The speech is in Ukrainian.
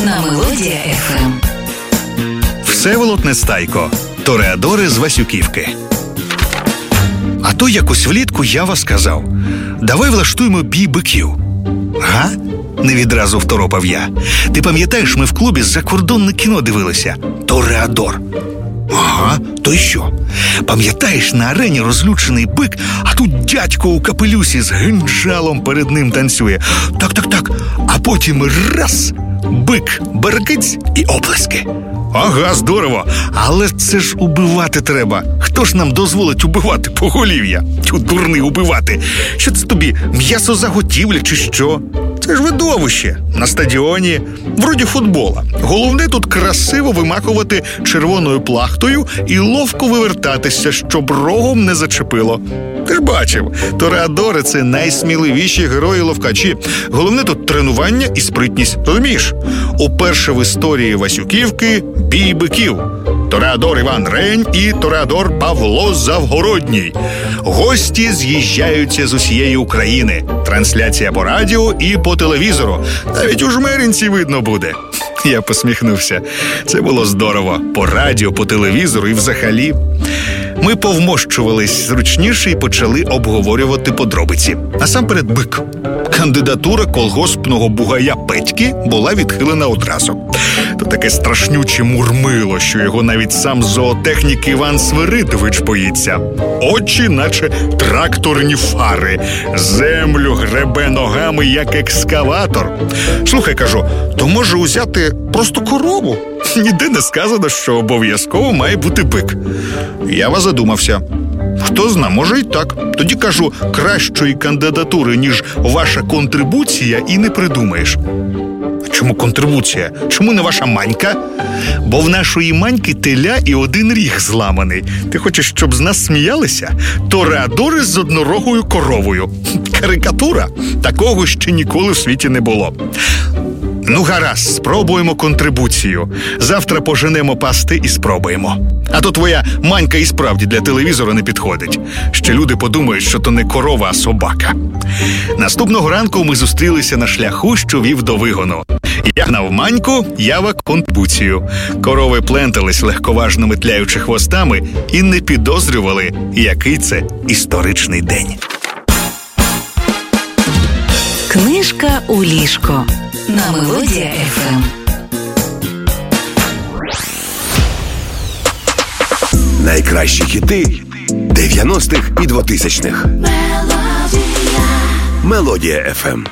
на Мелодія FM. Всеволод Нестайко. Тореадори з Васюківки. А то якось влітку я вас сказав: давай влаштуємо бій биків. Га? Не відразу второпав я. Ти пам'ятаєш, ми в клубі закордонне кіно дивилися? Тореадор. Ага, то й що? Пам'ятаєш, на арені розлючений бик, а тут дядько у капелюсі з гинджалом перед ним танцює. Так. А потім раз, бик, беркиць і оплески. Ага, здорово. Але це ж убивати треба. Хто ж нам дозволить убивати поголів'я? Тю, дурний, убивати. Що це тобі, м'ясозаготівля чи що? Це ж видовище. На стадіоні, вроді футбола. Головне тут красиво вимахувати червоною плахтою і ловко вивертатися, щоб рогом не зачепило. Ти ж бачив, тореадори – це найсміливіші герої-ловкачі. Головне тут тренування і спритність. Розумієш? Уперше в історії Васюківки бій биків. Тореадор Іван Рень і тореадор Павло Завгородній. Гості з'їжджаються з усієї України. Трансляція по радіо і по телевізору. Навіть у Жмеринці видно буде. Я посміхнувся. Це було здорово. По радіо, по телевізору і взагалі. Ми повмощувались зручніше і почали обговорювати подробиці. Насамперед бик. Кандидатура колгоспного бугая Петьки була відхилена одразу. То таке страшнюче мурмило, що його навіть сам зоотехнік Іван Свиридович боїться. Очі, наче тракторні фари. Землю гребе ногами, як екскаватор. Слухай, кажу, то може узяти просто корову? Ніде не сказано, що обов'язково має бути бик. Я задумався. Хто зна, може і так. Тоді, кажу, кращої кандидатури, ніж ваша контрибуція, і не придумаєш. Чому контрибуція? Чому не ваша манька? Бо в нашої маньки теля і один ріг зламаний. Ти хочеш, щоб з нас сміялися? Тореадори з однорогою коровою. Карикатура? Такого ще ніколи в світі не було. Ну, гаразд, спробуємо контрибуцію. Завтра поженемо пасти і спробуємо. А то твоя манька і справді для телевізору не підходить. Ще люди подумають, що то не корова, а собака. Наступного ранку ми зустрілися на шляху, що вів до вигону. Я гнав маньку, ява контрибуцію. Корови плентались легковажно тляючи хвостами і не підозрювали, який це історичний день. Книжка у ліжко на Мелодія FM. Найкращі хіти 90-х і 2000-х. Мелодія FM.